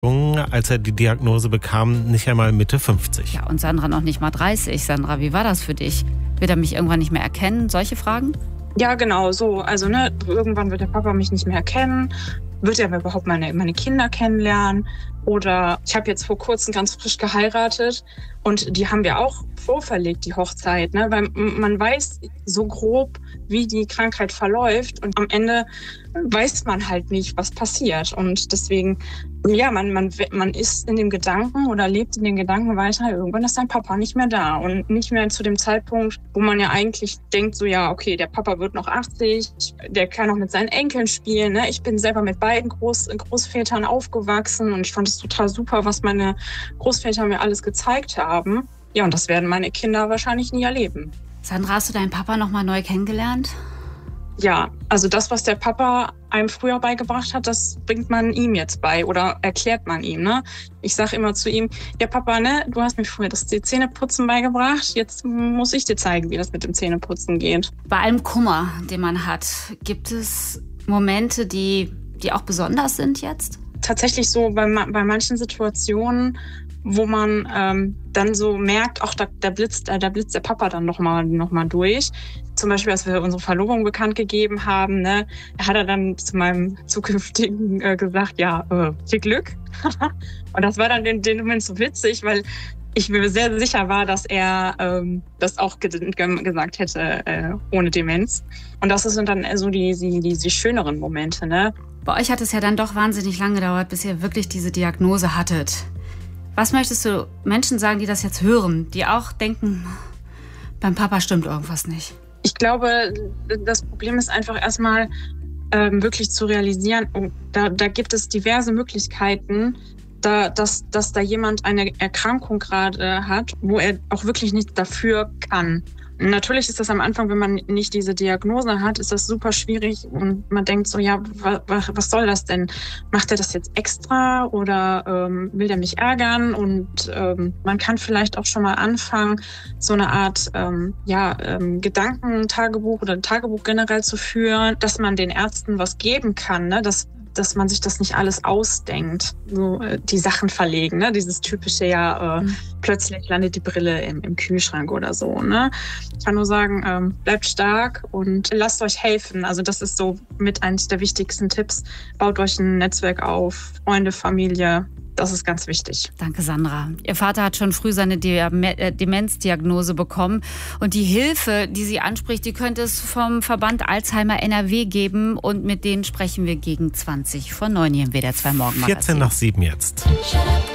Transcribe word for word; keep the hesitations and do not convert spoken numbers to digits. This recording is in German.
als er die Diagnose bekam, nicht einmal Mitte fünfzig. Ja, und Sandra noch nicht mal dreißig. Sandra, wie war das für dich? Wird er mich irgendwann nicht mehr erkennen? Solche Fragen? Ja, genau, so. Also, ne, irgendwann wird der Papa mich nicht mehr erkennen. Wird er aber überhaupt meine, meine Kinder kennenlernen? Oder ich habe jetzt vor kurzem ganz frisch geheiratet und die haben wir auch vorverlegt, die Hochzeit, ne? Weil man weiß so grob, wie die Krankheit verläuft und am Ende weiß man halt nicht, was passiert. Und deswegen, ja, man, man, man ist in dem Gedanken oder lebt in den Gedanken weiter, irgendwann ist dein Papa nicht mehr da und nicht mehr zu dem Zeitpunkt, wo man ja eigentlich denkt, so ja, okay, der Papa wird noch achtzig, der kann noch mit seinen Enkeln spielen, ne? Ich bin selber mit beiden Groß, Großvätern aufgewachsen und ich fand es total super, was meine Großväter mir alles gezeigt haben. Ja, und das werden meine Kinder wahrscheinlich nie erleben. Sandra, hast du deinen Papa noch mal neu kennengelernt? Ja, also das, was der Papa einem früher beigebracht hat, das bringt man ihm jetzt bei oder erklärt man ihm, ne? Ich sage immer zu ihm, ja Papa, ne, du hast mir früher das Zähneputzen beigebracht, jetzt muss ich dir zeigen, wie das mit dem Zähneputzen geht. Bei allem Kummer, den man hat, gibt es Momente, die, die auch besonders sind jetzt? Tatsächlich so bei, bei manchen Situationen, wo man ähm, dann so merkt, ach, da, da, blitzt, äh, da blitzt der Papa dann nochmal noch mal durch. Zum Beispiel, als wir unsere Verlobung bekannt gegeben haben, ne, hat er dann zu meinem zukünftigen äh, gesagt, ja, äh, viel Glück. Und das war dann in dem Moment so witzig, weil ich mir sehr sicher war, dass er ähm, das auch ge- ge- gesagt hätte, äh, ohne Demenz. Und das sind dann so die, die, die, die schöneren Momente, ne? Bei euch hat es ja dann doch wahnsinnig lange gedauert, bis ihr wirklich diese Diagnose hattet. Was möchtest du Menschen sagen, die das jetzt hören, die auch denken, beim Papa stimmt irgendwas nicht? Ich glaube, das Problem ist einfach erstmal ähm, wirklich zu realisieren, oh, da, da gibt es diverse Möglichkeiten, da, dass, dass da jemand eine Erkrankung gerade hat, wo er auch wirklich nichts dafür kann. Natürlich ist das am Anfang, wenn man nicht diese Diagnose hat, ist das super schwierig und man denkt so, ja, was, was soll das denn? Macht er das jetzt extra oder ähm, will der mich ärgern? Und ähm, man kann vielleicht auch schon mal anfangen, so eine Art ähm, ja, ähm, Gedankentagebuch oder ein Tagebuch generell zu führen, dass man den Ärzten was geben kann, ne? dass dass man sich das nicht alles ausdenkt, so äh, die Sachen verlegen, ne? Dieses typische, ja, äh, mhm. plötzlich landet die Brille im, im Kühlschrank oder so, ne? Ich kann nur sagen, ähm, bleibt stark und lasst euch helfen. Also das ist so mit eines der wichtigsten Tipps. Baut euch ein Netzwerk auf, Freunde, Familie. Das ist ganz wichtig. Danke, Sandra. Ihr Vater hat schon früh seine Demenzdiagnose bekommen. Und die Hilfe, die sie anspricht, die könnte es vom Verband Alzheimer N R W geben. Und mit denen sprechen wir gegen zwanzig vor neun hier im W D R zwei Morgenmagazin. vierzehn nach sieben jetzt.